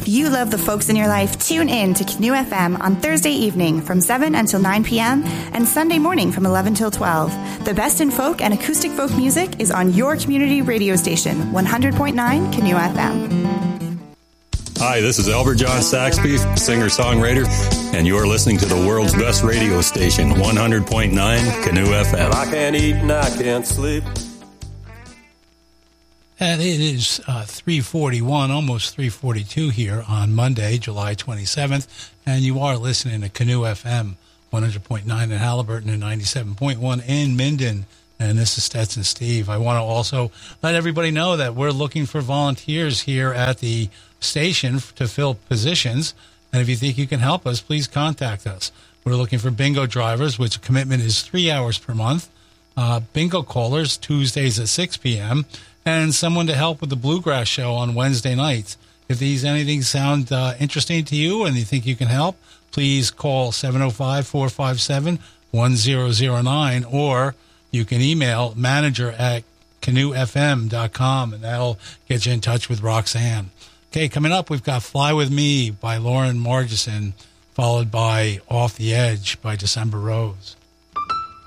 If you love the folks in your life, tune in to Canoe FM on Thursday evening from 7 until 9 p.m. and Sunday morning from 11 till 12. The best in folk and acoustic folk music is on your community radio station, 100.9 Canoe FM. Hi, this is Albert John Saxby, singer-songwriter, and you're listening to the world's best radio station, 100.9 Canoe FM. I can't eat and I can't sleep. And it is 3:41, almost 3:42 here on Monday, July 27th, and you are listening to Canoe FM, 100.9 in Halliburton and 97.1 in Minden. And this is Stetson Steve. I want to also let everybody know that we're looking for volunteers here at the station to fill positions. And if you think you can help us, please contact us. We're looking for bingo drivers, which commitment is 3 hours per month. Bingo callers, Tuesdays at 6 p.m., and someone to help with the Bluegrass Show on Wednesday nights. If these anything sound interesting to you and you think you can help, please call 705-457-1009, or you can email manager@canoefm.com, and that'll get you in touch with Roxanne. Okay, coming up, we've got Fly With Me by Lauren Margison, followed by Off the Edge by December Rose.